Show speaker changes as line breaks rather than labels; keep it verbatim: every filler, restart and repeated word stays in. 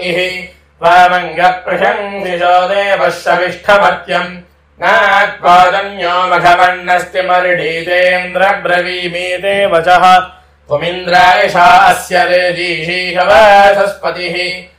इहि त्वामङ्गः प्रशंसिषो देवः शविष्ठमत्यम् नात्पादन्यो मघवन्नस्ति मर्ढीतेन्द्रब्रवीमीते वचः त्वमिन्द्रायशास्य रेजीषीषवसस्पतिः